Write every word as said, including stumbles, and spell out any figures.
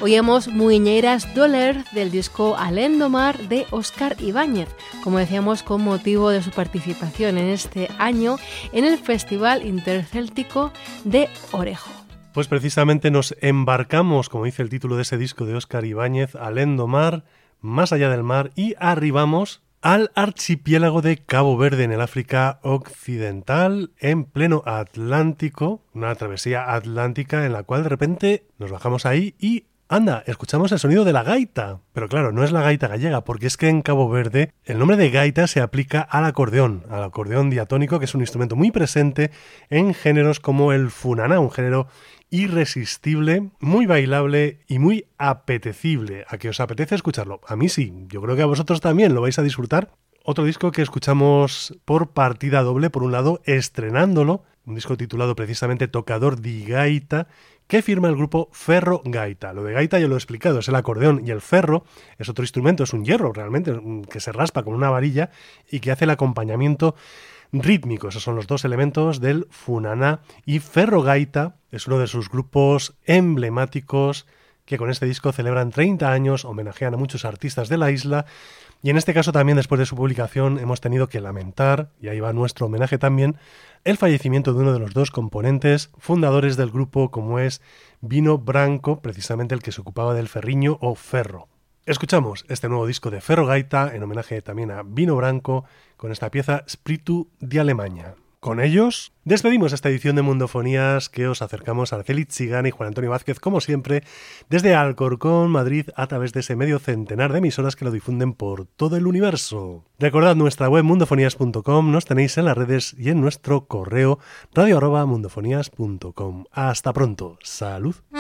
Oíamos Muiñeiras Doler del disco Alén do Mar de Óscar Ibáñez, como decíamos, con motivo de su participación en este año en el Festival Intercéltico de Orejo. Pues precisamente nos embarcamos, como dice el título de ese disco de Óscar Ibáñez, Alén do Mar, más allá del mar, y arribamos al archipiélago de Cabo Verde en el África Occidental, en pleno Atlántico, una travesía atlántica en la cual de repente nos bajamos ahí y anda, escuchamos el sonido de la gaita. Pero claro, no es la gaita gallega, porque es que en Cabo Verde el nombre de gaita se aplica al acordeón, al acordeón diatónico, que es un instrumento muy presente en géneros como el funaná, un género irresistible, muy bailable y muy apetecible. ¿A que os apetece escucharlo? A mí sí, yo creo que a vosotros también lo vais a disfrutar. Otro disco que escuchamos por partida doble, por un lado estrenándolo, un disco titulado precisamente Tocador di Gaita, que firma el grupo Ferro Gaita. Lo de gaita ya lo he explicado, es el acordeón, y el ferro es otro instrumento, es un hierro realmente, que se raspa con una varilla y que hace el acompañamiento rítmico. Esos son los dos elementos del funaná, y Ferro Gaita es uno de sus grupos emblemáticos que con este disco celebran treinta años, homenajean a muchos artistas de la isla, y en este caso también después de su publicación hemos tenido que lamentar, y ahí va nuestro homenaje también, el fallecimiento de uno de los dos componentes fundadores del grupo, como es Vino Branco, precisamente el que se ocupaba del ferriño o ferro. Escuchamos este nuevo disco de Ferro Gaita en homenaje también a Vino Branco con esta pieza Spiritu di Alemania. Con ellos despedimos esta edición de Mundofonías que os acercamos a Araceli Chigana y Juan Antonio Vázquez, como siempre, desde Alcorcón, Madrid, a través de ese medio centenar de emisoras que lo difunden por todo el universo. Recordad nuestra web mundofonías punto com, nos tenéis en las redes y en nuestro correo radio arroba mundofonías punto com. Hasta pronto. Salud.